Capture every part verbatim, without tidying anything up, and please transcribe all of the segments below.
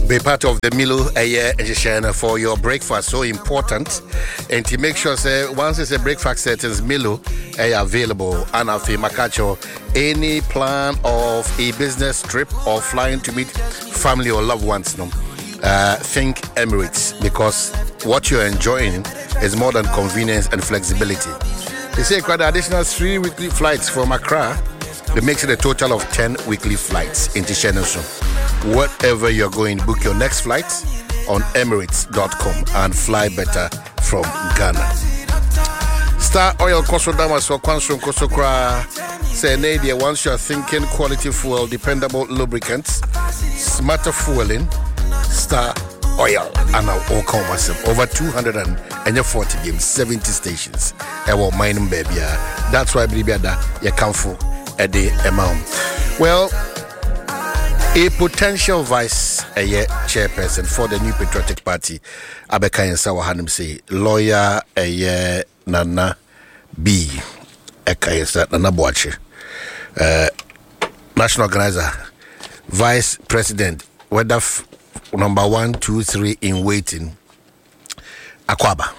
Be part of the Milo uh, for your breakfast, so important. And to make sure, say, once it's a breakfast settings, Milo uh, available. And if you makacho any plan of a business trip or flying to meet family or loved ones, no, uh, think Emirates, because what you're enjoying is more than convenience and flexibility. They say quite additional three weekly flights from Accra. It makes it a total of ten weekly flights into Shenzhen. Whatever you're going, book your next flight on emirates dot com and fly better from Ghana. Star Oil Kosodama so Kwansum Kosokra say Nadia, once you're thinking quality fuel, dependable lubricants, smarter fueling, Star Oil and our all myself. Over two hundred forty games, seventy stations. Ewo mining baby. That's why baby that you come for at the amount. Well, a potential vice a year chairperson for the New Patriotic Party, Abeka Yensa Wahanum say, lawyer a year Nana B. Eka Yensa Nana Boache, uh, national organizer, vice president, whether f- number one, two, three in waiting, Akwaba.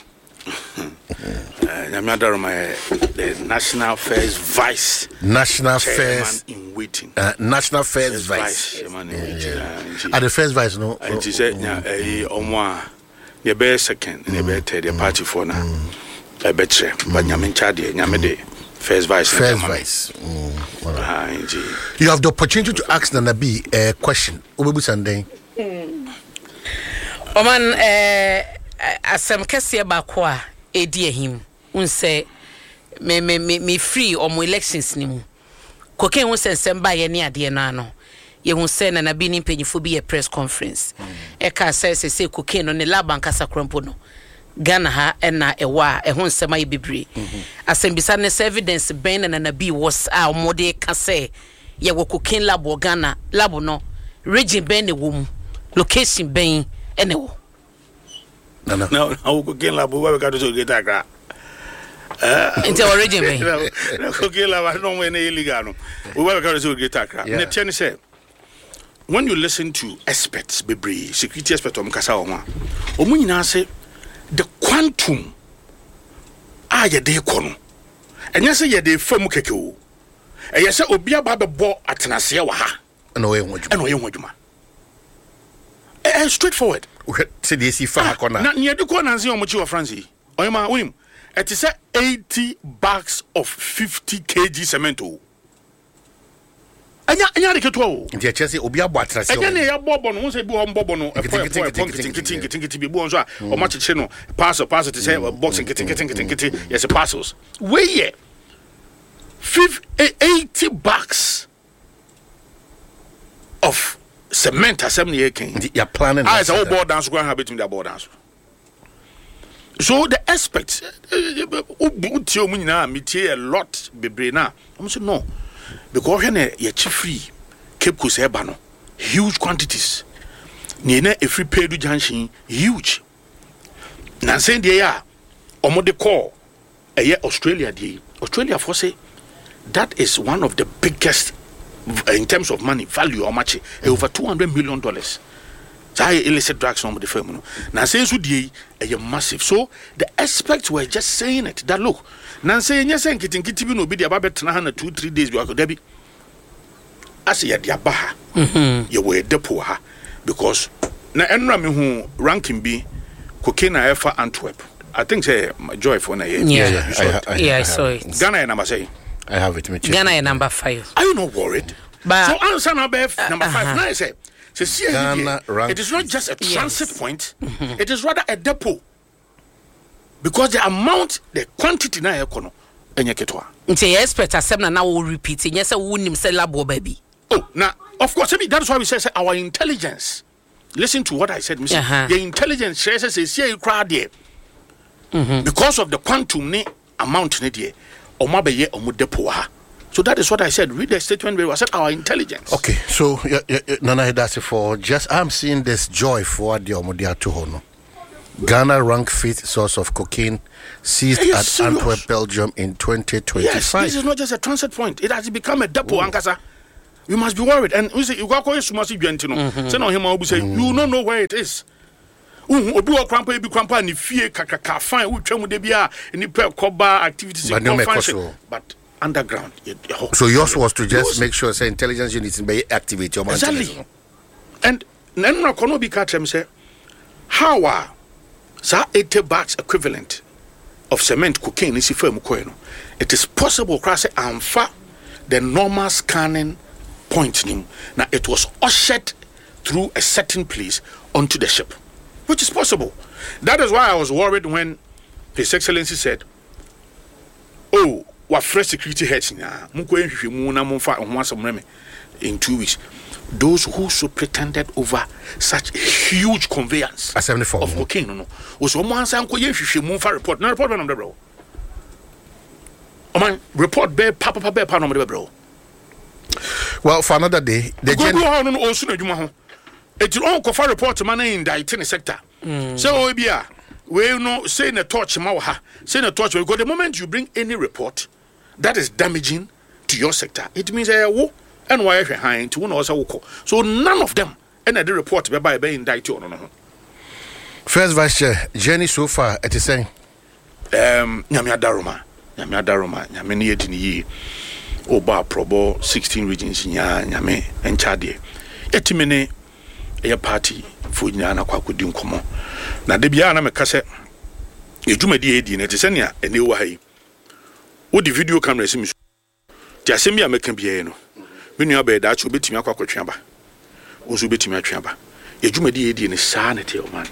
I'm not the National Affairs Vice National Affairs in waiting. Uh, National Affairs Vice. At the first vice, no. And she said, "Yeah, on the best second, the better the party for now. I bet you, but Yamin Chadi, Yamade, first vice, first vice." You have the opportunity to ask Nanabi a question. Ubebu Sunday. Oman, eh. Asem kese bakwa edie him unse me me me me free or mo elections ni mu koken won sensem ba ye ne ade na no ye hu se na na bi ni mpanyifo bi ye press conference e ka se se se koken no ne laban kasa krompo no Ghana ha na ewa e hu nsema ye bebre asem bisa ne evidence ben na na bi was a omode ka se ye wo koken labo Ghana labo no region ben ne wo location ben ene wo. No, no, no. I will cook in la boy. We got to get a car. Into origin, me. Cooking la. I don't want any illegal. We got to get a car. Netani said, when you listen to experts, Bibri, security expert on Kasaoma, Omuna say the quantum are ye de kono. And yes, ye de firm keko. And yes, Obia Baba bo at Nasia Waha. And away what you know. Straightforward. See this if I corner. Na near the corner and see how much you are Francie. Oyama William. It is eighty bags of fifty kilograms cemento. Anya anya de keto. Nti e chese obi aboatra se. Anya na ya bobo no won say bi ho bobo no e point point kitin kitin kitin kitin bi bo so a o ma cheche no parcel parcel to say boxing kitin kitin kitin kitin yes parcels. Where ye? eighty bags of cement assembly king. You're planning. I say, oh, board dance, go and have between the board dance. So the aspects, a lot, Bebrena. I'm saying no, because when you're free, Cape Coast huge quantities. Nina a free pay to junction, huge. Now saying they are, or the call, a year Australia, day. Australia for say that is one of the biggest. In terms of money, value, how much? Mm-hmm. Over two hundred million dollars. So I illicit drugs from the firm. Now, saying so, a massive. So the experts were just saying it. That look, now saying yes, and getting kitty no be the about two, three days. We are Debbie. I say, ya baha, you were depo because now Enrami who ranking be cocaine for Antwerp. I think say joy for na yeah, yeah, yeah, I, I, I, yeah, I saw it. Ghana number say. I have it. Ghana is number five. Are you not worried? But, so answer number F, uh, number five. Uh-huh. Now I say, so see, Ghana it is not just a transit yes. point; mm-hmm. it is rather a depot because the amount, the quantity na ekono enyeketwa. Nti expect asem na now will repeat. Yes, I wouldn't say labo baby. Oh, now of course, I mean, that's why we say, say our intelligence. Listen to what I said, Mister Uh-huh. The intelligence says, say, see, you crowd there because of the quantum ne amount ne there. So that is what I said. Read the statement where I said our intelligence. Okay, so yeah, yeah, Nana that's for just I'm seeing this joy for the Omodia to Hono. Ghana ranked fifth source of cocaine seized at serious? Antwerp, Belgium in twenty twenty-five. Yes, this is not just a transit point. It has become a depot, Ankasa. You must be worried. And we say you got so much gentino. Say no him will say you don't know where it is. Uh, obi o krampa ebi krampa ni fie kakaka fine wo twam de bia ni pe koba activities in function but underground. So yours was to just make sure say intelligence units be activate your exactly. And then na kono bi ka trem say how are sa eighty bags equivalent of cement cocaine is firm coin. It is possible cross amfa the normal scanning point nim. Now it was ushered through a certain place onto the ship, which is possible. That is why I was worried when His Excellency said, "Oh, what fresh security heads now? In two weeks." Those who superintended over such huge conveyance of cocaine, no, no, was one sang report. No report on the bro. Oh man, report bear papa papa papa no bro. Well, for another day, the gen no also no juma ho. It will only report man in the I T sector. So we be we no say na touch ma ha. Say na touch because the moment you bring any report that is damaging to your sector, it means eh wo and why high to one also woko. So none of them and the report be by be indicted on no. First Vice Chair, journey so far it is saying um nyame adaroma, nyame adaroma, nyame ne yedi yi oba probo sixteen regions nya nyame enchade. Yetime ne e party fo nya na kwakodi nkomo. Na de bia na meka se edwumadi edi na te se ne ene wo ha yi. Wo di video camera sim so. Ti asem bia meka bia no. Menu aba da cho betimi akwakotwe ba. Wo so betimi atwe ba. Edwumadi edi ne saa ne te o man.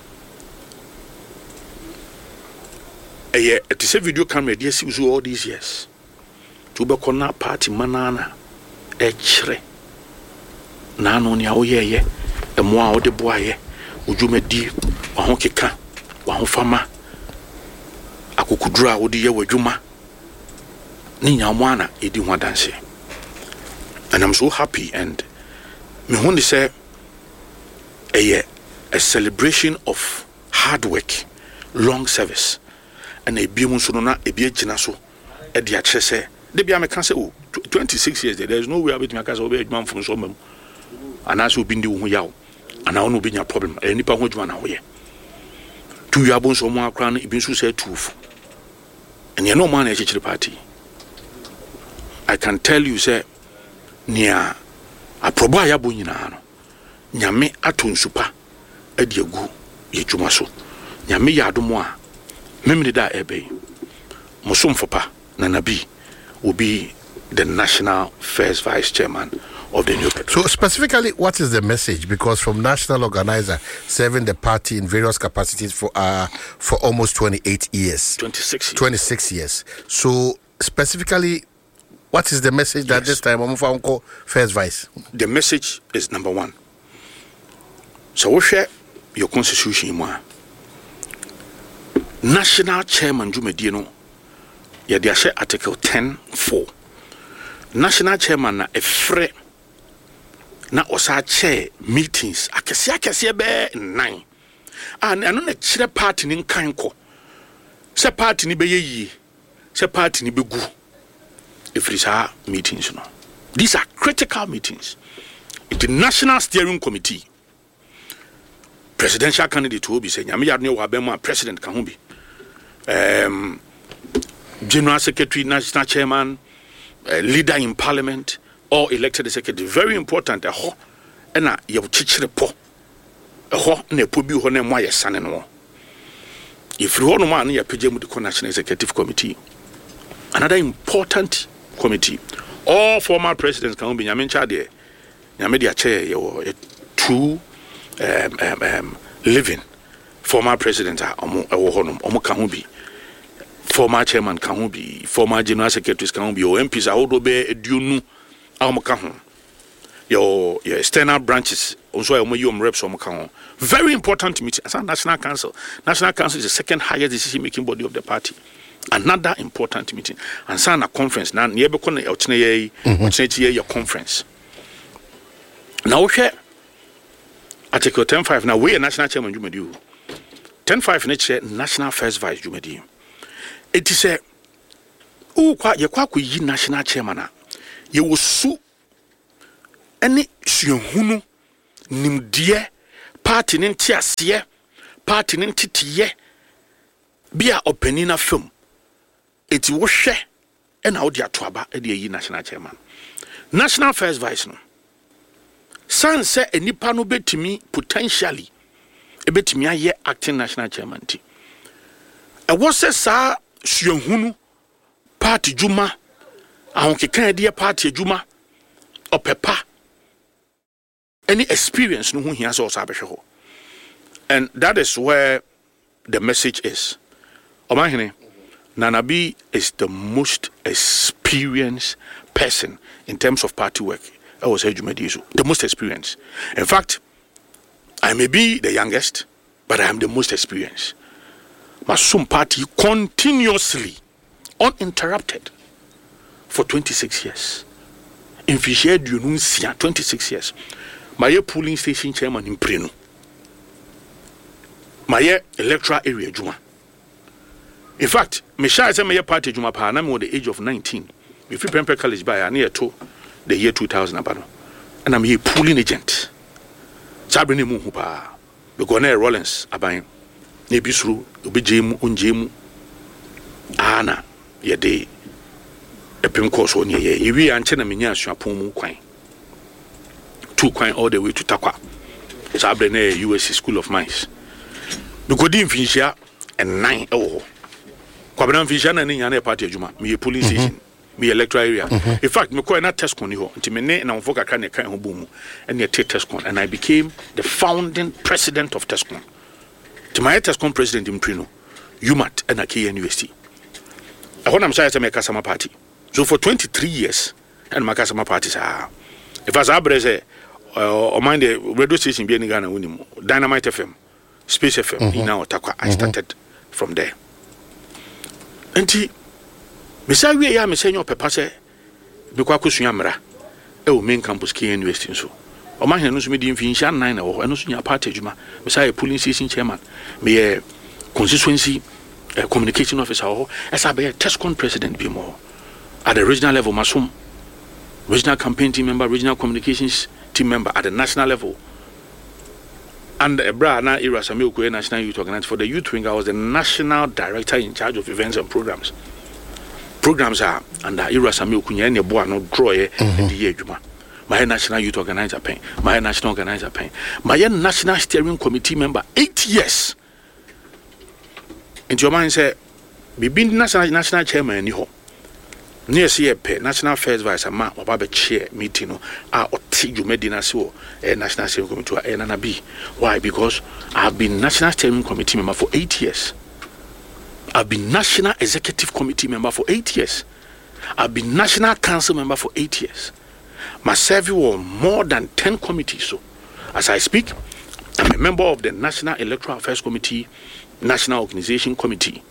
Eye it is a video camera dey see so all these years. To be corner party manana e kire. Na no ne awo ye ye e mo a wo de boaye odwumadi wa ho keka wa ho fama akokudura wo de ye wadwuma ni nyamwana edi ho danse. And I'm so happy and me won dey say a a celebration of hard work, long service, and a biemu so na e bi agina so e de a kire say de bia me kan say oh twenty-six years there is no way about me kan say obi adwuma mfom so mam anaso obi ndi wo ho yawo ana ono obi nya problem e nipa ho adwuma na wo ye tu yabo so mo akra na ibi so say tufu and you know man e chechire party. I can tell you say nia aprobo ayabo nyina no nyame atonsupa ade agu ye dwuma so nyame yadomo a memne da ebe musumfopa na nabi will be the national first vice chairman of the new petroleum. So specifically, what is the message? Because from national organizer serving the party in various capacities for uh for almost twenty-eight years, twenty-six years. twenty-six years. So specifically, what is the message that yes. this time Omufanko first vice? The message is number one. So we share your constitution mo. National chairman Jumedi no ya dia share article ten four. National chairman na efre na osa chair meetings akese akese be nine. And ano na chire party ni nkan ko. Se party ni be yi, se party ni be gu. If it is our meetings, no. These are critical meetings. The National Steering Committee, presidential candidate will be saying, "I'm here president can be, um, general secretary, national chairman, uh, leader in parliament, or elected secretary." Very important. A ho, ena you teach repo. A ho ne pobi ho ne mo yesane no. If you want man, you page the National Executive Committee. Another important committee. All former presidents can be Nyamin Chade. Nyamedia chair, you two um, um, um, living former presidents are Omo can be. Former chairman can be, former general secretaries can be, or M Ps are all be a dunu Omo your your external branches also Omo reps Omo. Very important meeting. As a National Council. National Council is the second highest decision making body of the party. Another important meeting and sign a conference now near Bacon your conference. Now share Article ten five now we a national chairman Jumedi. ten five nature national first vice Jumedi. It is a oh kwa ye kwa ku yi national chairman you will sue any suahunu nimdie party nti aseɛ party nti tiye bia openina film eti wo hwɛ ɛna wo de ato aba ɛde ayi national chairman national first vice no san sɛ enipa no betimi potentially ebetimi ayɛ acting national chairman ti ɛwɔ sɛ saa suahunu party juma ahonkeka de party juma opepa any experience no ho hia sɛ ɔsa ho. And that is where the message is. Omahene, Nanabi is the most experienced person in terms of party work. I was the most experienced. In fact, I may be the youngest, but I am the most experienced. Masum party continuously, uninterrupted, for twenty-six years. In Fisher Dununcia, twenty-six years. My polling station chairman in Preno. My electoral area Juma. In fact, Misha said my party Juma pa na me the age of nineteen. If you Pempe College by near to the year two thousand abano. And I'm a polling agent. Sabrini mu pa. Because na Rollins aban. Ne bisru obi jemu onjemu. Ana ye de epem course on ye. Iwi anche na menya asuapon mu kwan. Two kwan all the way to Takwa. Sabrini U S C School of Mines. Because di mfinhia and nine oh. Kwabena mfinhia na nya na party adwuma. Me police station. Me electoral area. In fact, me call na test con ho. Nti me ne na mfo kakra na kan ho bomu. And ye take test con and I became the founding president of Tescon. To my Tescon president in Prino, U M A T and a K N U S T. I want am say say me Kasama party. So for twenty-three years and my Kasama party sa. If as abreze uh, or mind the radio station be in Ghana wonimu. Dynamite F M. Space F M mm-hmm. in our Takwa. I started mm-hmm. from there. Enti mesa wie ya mesa nyo pepa se bekwa kosua mra e o main campus K N U S T so. O ma hene no so me di mfinhia nine na wo eno so nya party adwuma. Mesa e polling station chairman. Me e constituency uh, communication officer ho. Esa be Tescon president bi mo. At the regional level masum. Regional campaign team member, regional communications team member at the national level. And Ebra na Ira Samuel National Youth Organizer for the Youth Wing, I was the national director in charge of events and programs. Programs are under Ira Samuel Kunya and Boa no draw the year Juma. My national youth organizer pen, my national organizer pen, my national steering committee member, eight years. And your mind say, be been national national chairman anyhow. Near see a national first vice a ma or chair meeting no ah or you medina so a national steering committee to a B. Why? Because I've been national steering committee member for eight years. I've been national executive committee member for eight years. I've been national council member for eight years. My service was more than ten committees. So as I speak, I'm a member of the National Electoral Affairs Committee, National Organization Committee.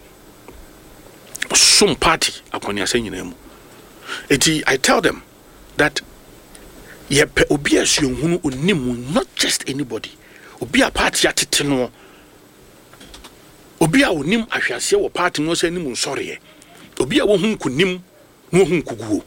Some party upon your saying name. I tell them that ye pe obi asuyun unimu, not just anybody. Obi a party atitino. Obi a unim ahwase wo party no say nimu sorry. Obi a wo hu kunim no hu kuguo.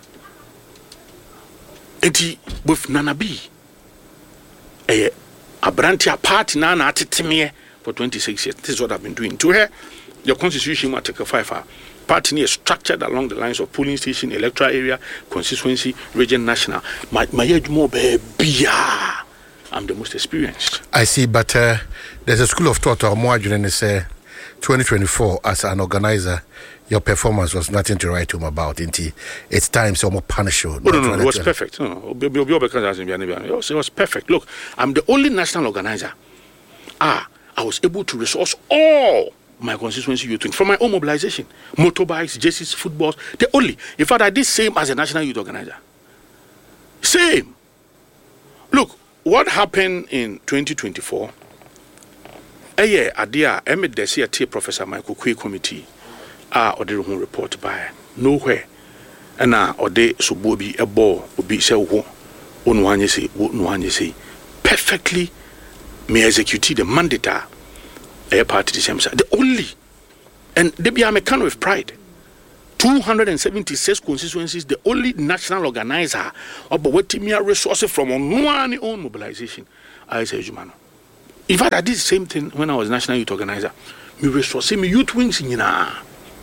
Enti with Nanabi eh abrantia party na na atitime for twenty-six years. This is what I've been doing to her. Your constitution article five party is structured along the lines of polling station, electoral area, constituency, region, national. My my age more baby. I'm the most experienced. I see, but uh, there's a school of thought or more than say twenty twenty-four as an organizer, your performance was nothing to write home about. It's time so more punish you. Oh, no, no, no, it was perfect. No, no, it was perfect. Look, I'm the only national organizer. Ah, I was able to resource all my constituency youth from my own mobilization, motorbikes, jerseys, footballs. The only, in fact, I did same as a national youth organizer. Same. Look, what happened in twenty twenty-four? A year, a dear, I made the C R T Professor Michael Kwe committee. Ah, or the whole report by nowhere, and now or they so be a ball would be so one one you say, one you say, perfectly may execute the mandate. A party the same side. The only, and they be a kind with pride. two hundred seventy-six constituencies, the only national organizer of the resources from one own mobilization. I say, Jumano. In fact, I did the same thing when I was national youth organizer. Me resource me youth wings in na.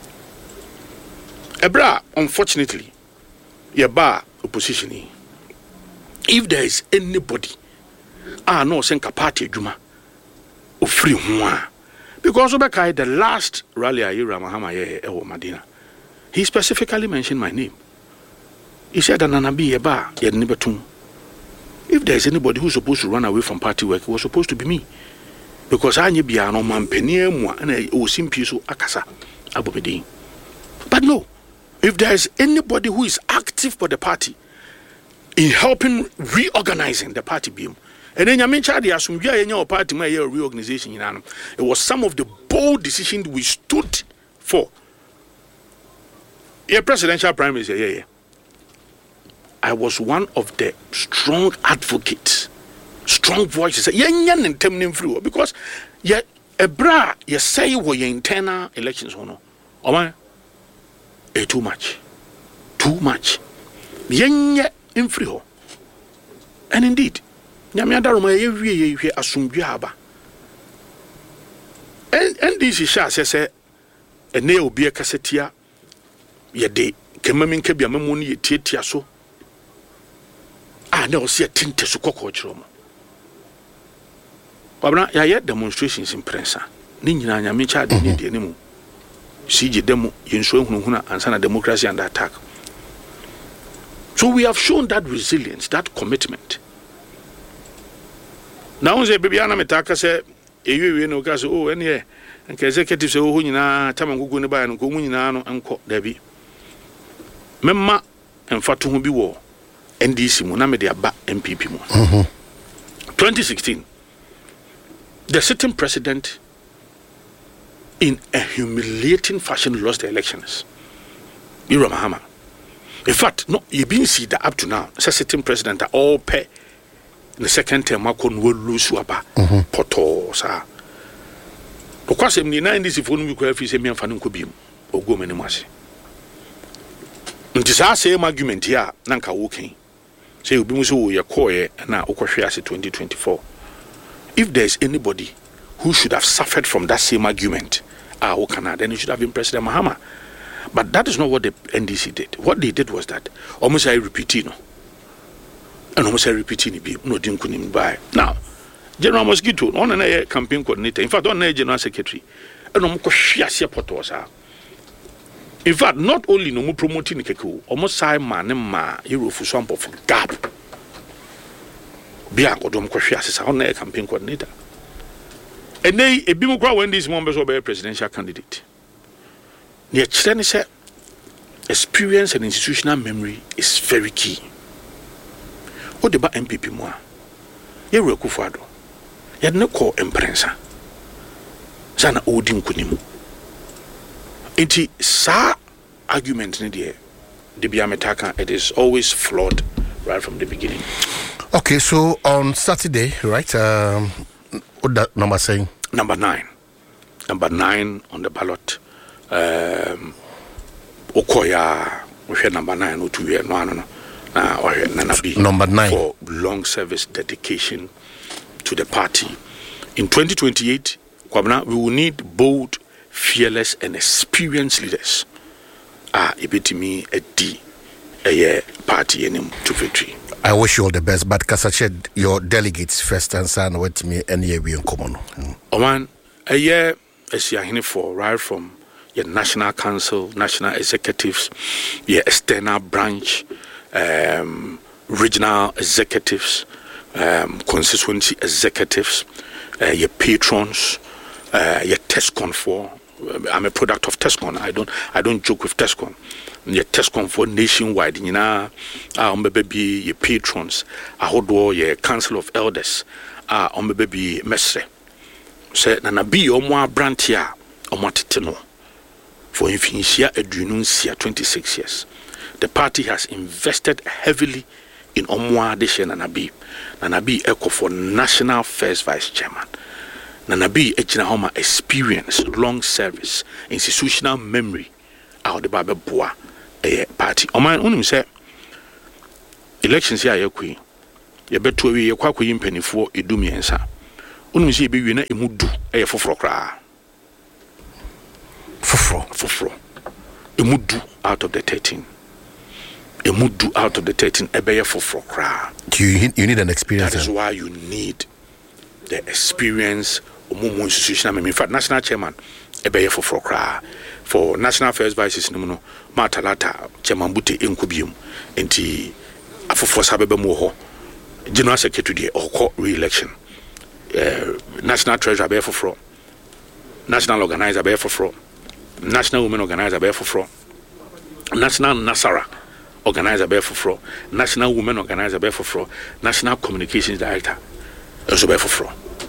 Ebra, unfortunately, ye bar opposition. If there is anybody, ah no senka party Juma, o free one. Because Obekai, the last rally I hear Mahama ye ewo Madina, he specifically mentioned my name. He said that Nanabi ye bar ye never too. If there is anybody who's supposed to run away from party work, it was supposed to be me. Because I knew no man penny moi and I was simply so akasa abobedi. But no, if there is anybody who is active for the party in helping reorganizing the party beam, and then I mentioned the Asumia in your party my reorganization in Anam, it was some of the bold decisions we stood for. A presidential prime minister, yeah, yeah. I was one of the strong advocates, strong voices. Because yeah, a bra, you say we internal elections or no, or my, eh, too much, too much. Yenye in free. And indeed, Yamiada Roma ye assume Yaba. And and this is shall say a neo be a cassetia ye de Kemamin Kebia Mamoni ye titia so. I never see a tint to cocoa chromo. But I had demonstrations in Prensa. Nina Yamicha didn't need anymore. C G demo in showing Huna and Sana democracy under attack. So we have shown that resilience, that commitment. Now, the Bibiana Metaka said, you know, oh, and yeah, and executive say, oh, you know, Tamangu by and Gumunano and Court Debbie. Memma and Fatu be war. N D C Munamedia ba M P P mo. twenty sixteen, the sitting president, in a humiliating fashion, lost the elections. Ira Mahama. In fact, no, you been see that up to now, the sitting president are all pay. In the second term, Makon will lose waba poto sa. Because in the nineties, if only we could have said me and Fanun Kubim or go many masi. It is our same argument here, Nanka walking. Say you be so your core now twenty twenty-four. If there is anybody who should have suffered from that same argument, ah, Okana, then it should have been President Mahama. But that is not what the N D C did. What they did was that almost I repeat no. And almost I repeat no didn't couldn't buy. Now, General Mosquito, on a campaign coordinator, in fact, on a general secretary, and I'm potosa. In fact, not only no more promoting Keku, almost say man ma hero for swamp of gap. Bianco Dom Koshias on a campaign coordinator. And they a bimokra when these members of a presidential candidate. Near Chile said experience and institutional memory is very key. What about M P P moi? Ye Rekufado. Ye no call Emprensa. Zana Odin Kunimu. Inti sa argument ni die de biametaka, it is always flawed right from the beginning. Okay, so on Saturday, right? Um, what that number saying? Number nine, number nine on the ballot. Um, Okoya, we had number nine or two year no no no. Uh, or Nanabi number nine for long service dedication to the party. In twenty twenty-eight, Kwabna, we will need bold, fearless and experienced leaders. Ah, ibitimi a D, a year party and to victory. I wish you all the best, but Kasached, your delegates first and son with me and ye be in common. Oman, a year as you for right from your national council, national executives, your external branch, um, regional executives, um, constituency executives, uh, your patrons, uh, your TESCON for. I'm a product of TESCON. I don't I don't joke with TESCON. Your TESCON for nationwide, you know, um, baby, your patrons, I hold your council of elders, ah, um, baby, Mestre. Say, Nana be or more brand here, or what to know. For Infinia Edununsia, twenty-six years. The party has invested heavily in Omwa Deshe Nanabi. Nanabi Echo for National First Vice Chairman. Nanabi Ejinahoma experience, long service, institutional memory. out the Baba Boa a party. O man unim say elections here ye kwi. Ye beto we ye kwa kwi mpanifo edumi ensa. Unim say be wi na emudu e foforo kra. Foforo, foforo. Emudu out of the thirteen. Emudu out of the thirteen e be foforo kra. You you need an experience. That is why you need the experience. In fact, national chairman e be foforo kra. For national affairs vices no no matalata chairman Bute enkubium enti afofo sabebe mo ho general secretary or re-election uh, national treasurer be foforo national organizer be foforo national women organizer be foforo national nasara organizer be foforo national women organizer be foforo national communications director also be foforo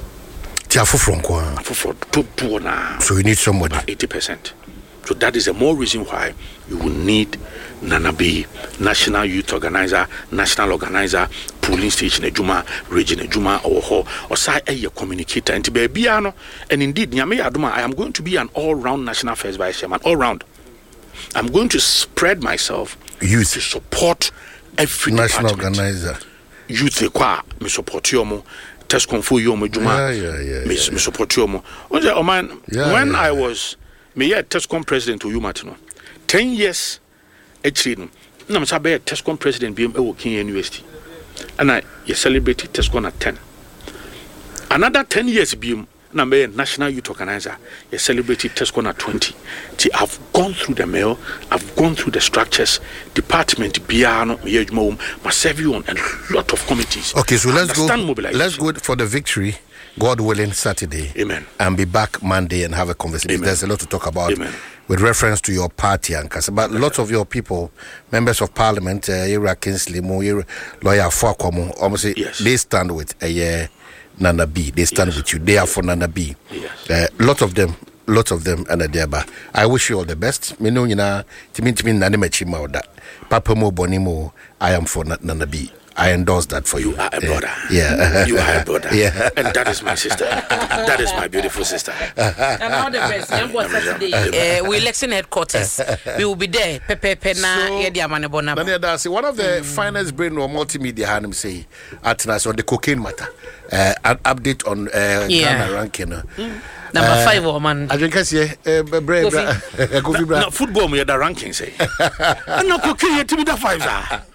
tia foforo nko foforo to to na so you need somebody eighty percent. So that is the more reason why you will need Nana B, national youth organizer, national organizer, polling station ejuma, region ejuma, or ho, or say a communicator, and to be a piano. And indeed, Nyame Aduma, I am going to be an all-round national affairs vice chairman, all round. I'm going to spread myself youth to support every national department. Organizer. Youth kwa me support yomo. Test confo yomo juma. Yeah, yeah, yeah. Me, yeah, me support yomo. Oh man, yeah, when yeah, I yeah. was me yeah Tescom president to you Martino. Ten years actually no. Na me sabe Tescom president B M E Kenya University. And I you celebrated Tescom at ten. Another ten years B M na me national youth organizer. You celebrated Tescom at twenty. See, I've gone through the mail, I've gone through the structures, department Biano, me must serve you on a lot of committees. Okay, so let's go mobilization. Let's go for the victory. God willing, Saturday. Amen. And be back Monday and have a conversation. Amen. There's a lot to talk about. Amen. With reference to your party, Ankas. But lots of your people, members of parliament, uh, Ira Kinsley, Mo, lawyer Fwakwamo, almost yes. they stand with a uh, Nana B. They stand yes. with you. They are for Nana B. Yes. Uh, lots of them, lots of them, and there. But I wish you all the best. Me know you know. Timi timi nani mechi ma that. Papa mo boni mo. I am for Nana B. I endorse that for you. You are a brother. Uh, yeah. You are a brother. Yeah. And that is my sister. That is my beautiful sister. And all the best. Saturday, uh, we election headquarters. We will be there. Pepe Pena, Edia Manebona. One of the mm. finest brain or multimedia, Hanum say, at us on the cocaine matter. Uh, an update on uh, yeah. Ghana ranking. Mm. Number uh, five, oh man. I think I say, brave. No, football, me the ranking say. And no cocaine to be the five.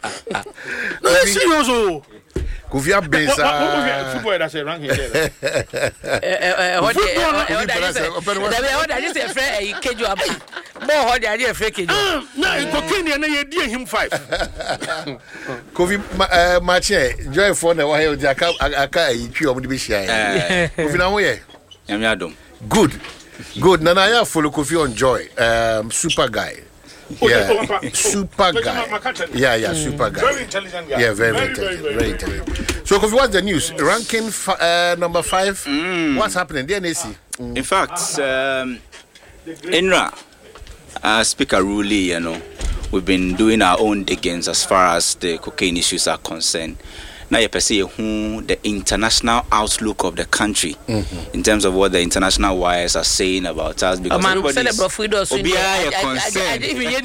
No, serious. Kofi Abesa. Football that's a ranking. What I just say, Fred, you can't do a more hard idea, Fred. No, cocaine, and I dear him five. Kofi Mache, joy for the while, Jacka, Aka, you will be shy. Kofi Nawe. Yamiadum. Good, good. Nanaya follow Kofi on Joy, um, super guy. Yeah, super guy. Yeah, yeah, super guy. Very intelligent guy. Yeah, very, very intelligent. Very intelligent. So, Kofi, what's the news? Ranking uh, number five. Mm. What's happening? D N A C. Mm. In fact, um, Enra, uh, Speaker Ruli, you know, we've been doing our own diggings as far as the cocaine issues are concerned. Now you perceive who the international outlook of the country mm-hmm. in terms of what the international wires are saying about us, because man, everybody is concerned.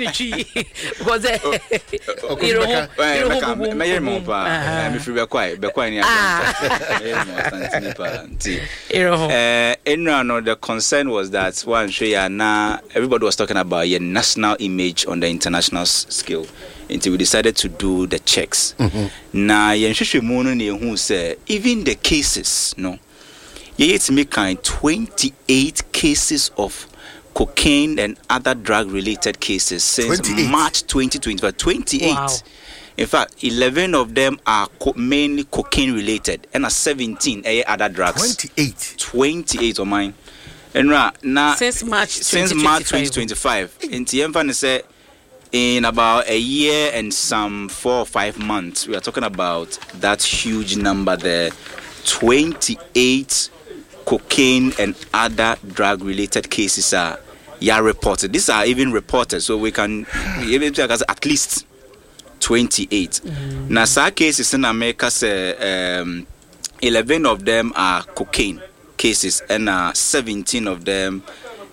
The concern was that one now everybody was talking about your national image on the international scale. Until we decided to do the checks. Mm-hmm. Now, who say even the cases, no, it's making twenty-eight cases of cocaine and other drug-related cases since twenty-eight. March twenty twenty-five. twenty-eight. Wow. In fact, eleven of them are co- mainly cocaine-related, and seventeen are other drugs. Twenty-eight. Twenty-eight of mine. And now, since March since March twenty twenty-five, in T M say. In about a year and some four or five months, we are talking about that huge number there. twenty-eight cocaine and other drug-related cases are yeah, reported. These are even reported, so we can even check as at least twenty-eight. Mm-hmm. Now, some cases in America say um, eleven of them are cocaine cases, and uh, seventeen of them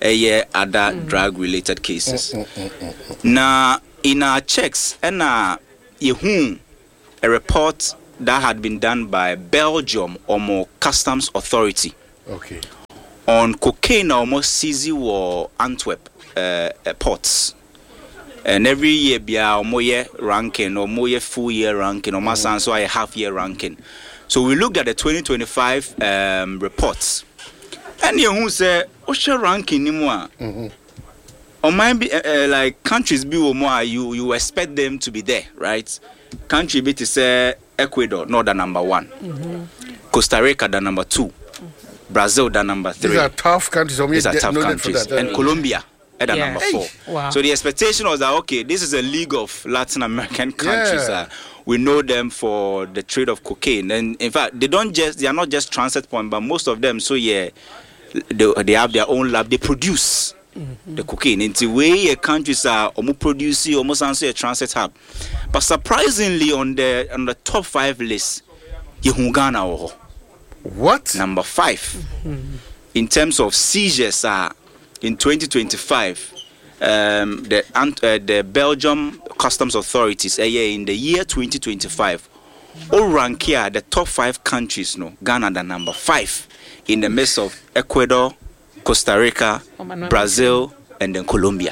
a year other mm. drug related cases. Mm, mm, mm, mm. Now, in our checks, and uh, a report that had been done by Belgium or more customs authority. Okay. On cocaine, almost seizy or Antwerp uh, uh, ports. And every year, be a more year ranking or more year full year ranking or more mm. so a half year ranking. So we looked at the twenty twenty-five um, reports. And you who say, what's your ranking anymore? Or might be uh, uh, like countries be more, you you expect them to be there, right? Country be to say Ecuador, not the number one. Mm-hmm. Costa Rica, the number two. Mm-hmm. Brazil, the number three. These are tough countries. These are tough countries. That, and Colombia at the yeah. number four. Hey. Wow. So the expectation was that, okay, this is a league of Latin American countries. Yeah. Uh, we know them for the trade of cocaine. And in fact, they don't just, they are not just transit point, but most of them, so yeah, they, they have their own lab. They produce mm-hmm. the cocaine. Into way countries are almost producing, almost answer a transit hub. But surprisingly, on the on the top five list, Ghana. What? Number five. Mm-hmm. In terms of seizures, uh, in twenty twenty-five, um, the uh, the Belgium customs authorities, uh, yeah, in the year twenty twenty-five, all rank here the top five countries. No, Ghana the number five in the midst of Ecuador, Costa Rica, oh, Brazil, and then Colombia.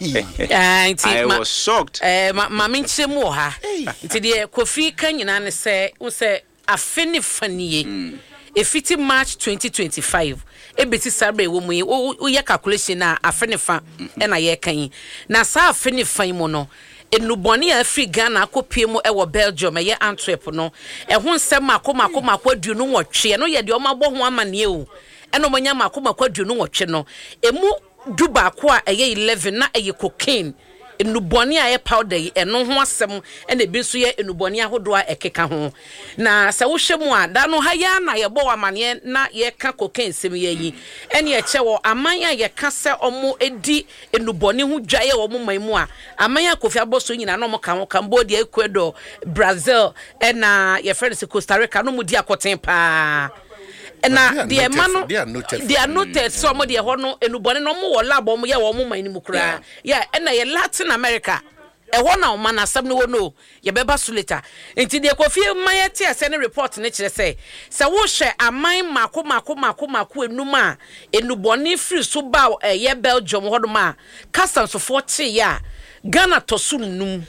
I was shocked. My minche moha. It's the Kofi Kanyan say, who say a finny funny. If it's March twenty twenty-five, a bit of Sabre woman, oh, your calculation now, a finny fan, and I ye can. Now, sa finny fine mono. In Lubonia, free Ghana, Copiemo, or Belgium, a year Antwerp, no, and one summer, come, come, what do you know what she, no, yet your mother one man you, and no one yama, come, what do you know what channel, a mo duba qua a year eleven, not a year cocaine. In Lubonia, a powder, and no one some, and a binsuya in Lubonia who do a keka home. Na Sawushamwa, Dano Hayana, ya boa mania, not ye can cocaine semi, and ye chewo, Amaya, ye cancer or more edi in Luboni who jaya or mumma, Amaya Kofia Bosu in Anoma Cambodia, Ecuador, Brazil, and uh, your friends in Costa Rica, no mudia cotempa. And now the man they are noted. They are noted. Somebody a hono and Luboni no more lab or ya or mumma in Mukra. Yeah, and I Latin America. A one now man, as some no no, your beba sulita. Until the coffee, my tears send a report nature say. So, what share a mine Mako Mako Mako Mako Numa in Luboni free so bow a year Belgium Hodoma. Customs for forty ya Ghana to soon num.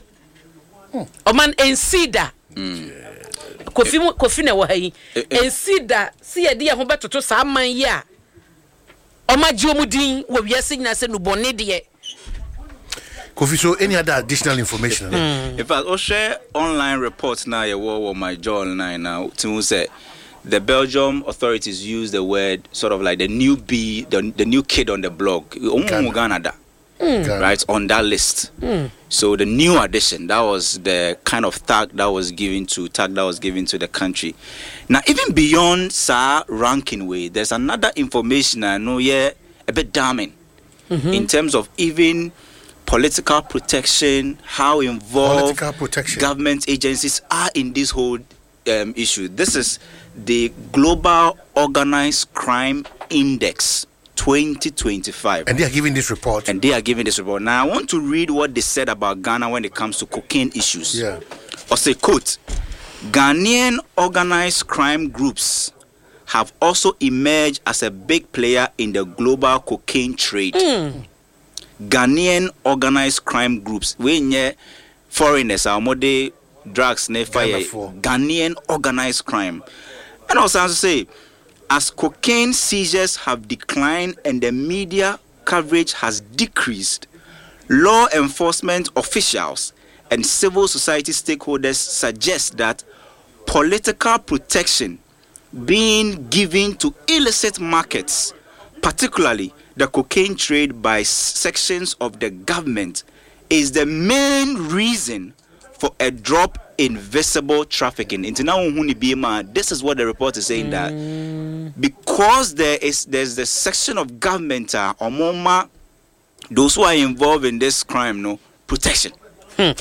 O man en cedar. Kofi Kofi na wahi en cedar. See a dear Humberto to some man ya. O ma Jomudin will be a signal send Luboni dear. Kofi, so any other additional information? Mm. In fact, I'll share online reports now. Yeah, what my journal now to say the Belgium authorities use the word sort of like the new bee, the, the new kid on the block, Ghana. Mm. Right on that list. Mm. So the new addition, that was the kind of tag that was given to tag that was given to the country. Now, even beyond Sa ranking way, there's another information I know yeah a bit damning mm-hmm. in terms of even political protection, how involved government agencies are in this whole um, issue. This is the Global Organized Crime Index twenty twenty-five. And they are giving this report. And they are giving this report. Now, I want to read what they said about Ghana when it comes to cocaine issues. Yeah. Or say, quote, Ghanaian organized crime groups have also emerged as a big player in the global cocaine trade. Mm. Ghanaian organized crime groups, when foreigners are more drugs, fire Ghanaian organized crime. And also, to say, as cocaine seizures have declined and the media coverage has decreased, law enforcement officials and civil society stakeholders suggest that political protection being given to illicit markets, particularly the cocaine trade by sections of the government, is the main reason for a drop in visible trafficking. This is what the report is saying, mm. that because there is there's the section of government uh, or more those who are involved in this crime, no protection. Hmm.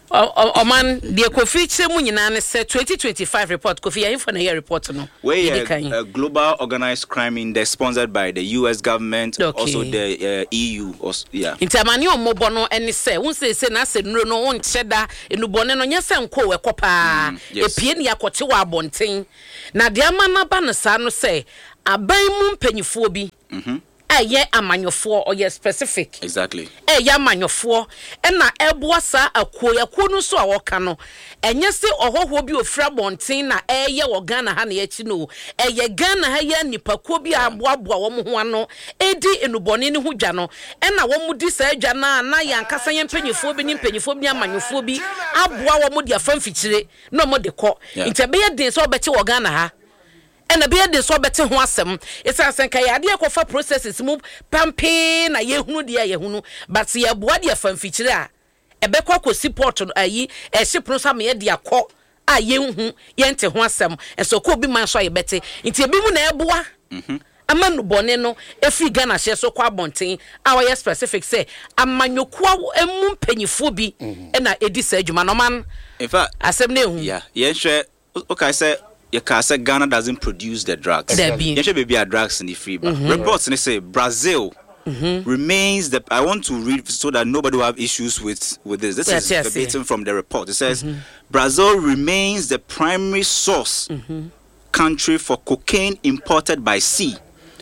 Oman the Kofi Chemu nyina said twenty twenty-five report Kofi ya info na here report no. Where a, a global organized crime index sponsored by the U S government, okay. also the uh, E U, also, yeah. Intamani o mobono eni se won se se na se nro no won cheda enubone no nyese nko we kopa epie ne yakote wa abonten na de ama na ba no sa no se aban mu mpanyifo bi mhm eye amanyofo or ye specific exactly eye amanyofo e na eboa sa akuo yakuo no so a woka no enye se ohoho bi ofra bonten na eye wo Ghana ha na yachi no eye Ghana ha ya nipakuo bi aboaboa wo ho ano edi enubone ne ho dwa no e na wo mudi sa dwa na na yankasa ye mpanyifo bi ni mpanyifo bi amanyofo bi aboa wo mudi afamfikyire no mo de kɔ ntabe ye den so obeche wo Ghana ha ena be de so bete ho asem isa senka ya de ekofa processes mu pampe na yehunu de yehunu but ye boa de famfikyire a ebekwa ko support ayi e shipro sa me de akọ a yehu ye nte ho asem enso ko bi man so ye bete nti ebi mu na eboa mhm amanu bone no efi Ghana hye so kwa bonten a we specific say amanyokua emu mpanyifo bi ena edi sa adwuma no man in fact asem na ehu yeah ye hwe okay say you can say Ghana doesn't produce the drugs. Exactly. You should be a drugs in the free, but mm-hmm. reports they say Brazil mm-hmm. remains the. I want to read so that nobody will have issues with with this. This yes, is yes, verbatim yes. from the report. It says mm-hmm. Brazil remains the primary source mm-hmm. country for cocaine imported by sea,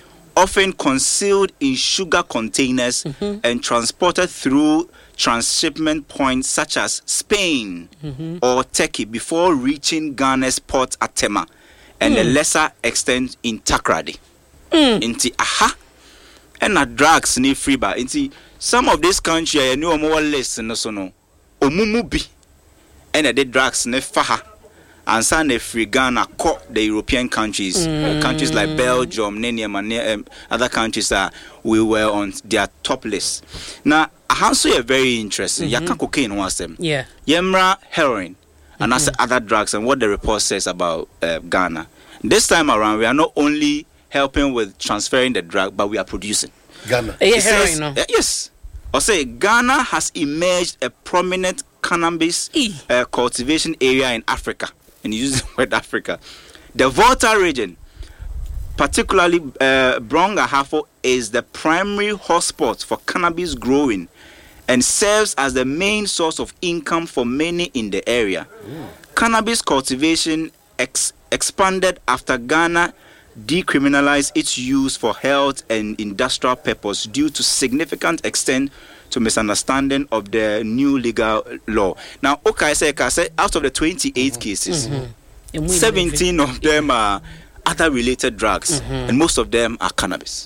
often concealed in sugar containers mm-hmm. and transported through transshipment points such as Spain mm-hmm. or Turkey before reaching Ghana's port at Tema and mm. a lesser extent in Takrady. Mm. Inti aha and na drugs ni free ba. Inti some of these countries I know more less no so no omumu bi and the drugs ne faha and san ne free Ghana ko the European countries mm. uh, countries like Belgium, Neniam and um, other countries that uh, we were on their top list. Now also are very interesting. Mm-hmm. Yaka cocaine was them. Yeah. Yemra heroin and mm-hmm. also other drugs and what the report says about uh, Ghana. This time around, we are not only helping with transferring the drug, but we are producing. Ghana. Yeah, says, heroin, no? uh, yes. I say Ghana has emerged a prominent cannabis uh, cultivation area in Africa. And you use the word Africa. The Volta region, particularly uh, Brong-Ahafo, is the primary hotspot for cannabis growing and serves as the main source of income for many in the area. Mm. Cannabis cultivation ex- expanded after Ghana decriminalized its use for health and industrial purpose due to significant extent to misunderstanding of the new legal law. Now, okay, I say, I say out of the twenty-eight mm-hmm. cases, mm-hmm. seventeen of them are other related drugs, mm-hmm. and most of them are cannabis.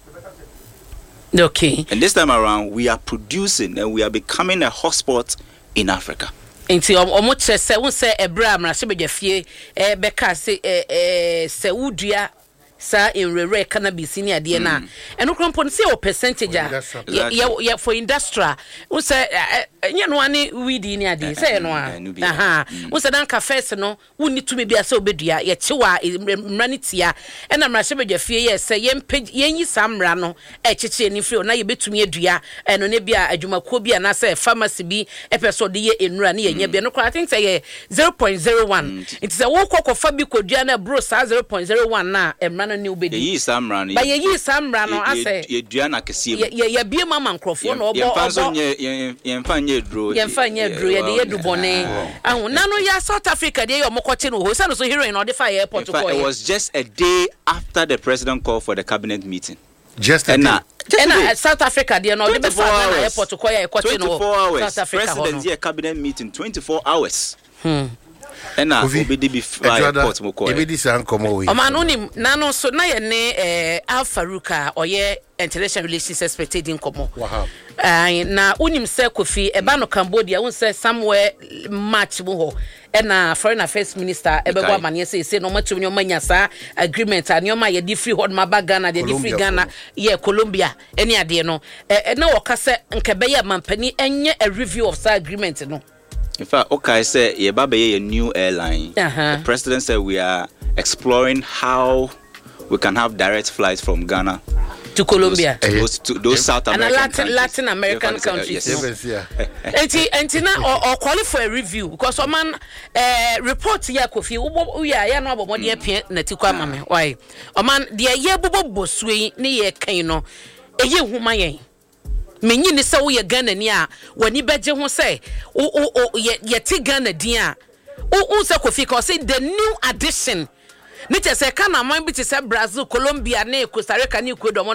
Okay. And this time around, we are producing and we are becoming a hotspot in Africa. Nti omo che se won se ebra amra se bedwafie e beka se eh se wudua sa enrere cannabis ni ade na eno krompo se o percentage a ya for industrial won se nye no ane weed ni ade se no a aha won se dan cafe no woni tumi bia se obedua ye chewa mranitia ena mra se bedwafie ye se ye yenyi samra no e cheche ni free na ye betumi adua eno ne bia adwumakuo bia na se pharmacy bi epeso de ye enura na ye nya bia no I think say ye zero point zero one it is a wo kokofa bi kodua na bro sa zero point zero one na emra no ne obedi ye samra no ba ye yi samra no ase ye dua na kese ye ye bia mama nkrofo no obo obo ye mfa nye dro ye mfa nye dro ye de ye dubone ahun na no ya South Africa de ye omokoche no ho se no so heroin no de fa airport ko it was just a day after the president called for the cabinet meeting. Just a day. And uh, South Africa, they are not the airport to call twenty-four hours. South Africa, President here cabinet meeting twenty-four hours. Hmm. And now we be before airport mo call. Ebi dis an komo we. O man onim na no so na ye ne eh Alfaruka oye international relations expert in komo. Wow. Uh, na unim se Kofi eba no Cambodia un se somewhere match mo ho ena foreign affairs minister ebebo amane se se no matum nyo manya sa agreement anyoma ye di free hod maba Ghana de di free Ghana ye Colombia eni ade no e na woka se nkebe ye mampani enye a review of sa agreement no. In fact, okay, say ye baba ye a new airline. Uh-huh. The president said we are exploring how we can have direct flights from Ghana to Colombia, those, those, to, those South and American Latin, countries. Latin American Yes. countries. Yes, yeah. And and now or qualify a review because a man uh, report here Kofi we are ya no about the pin na tikwa mame why o man the ye bobo bosui ne ye kan no eye huma yen menyi ne se wo ye Ghana ni a wani beje ho se o o ye ye ti Ghana din a o se Kofi ko say the new addition ne te se kana man bi te se Brazil, Colombia, ne Costa Rica, ne Ecuador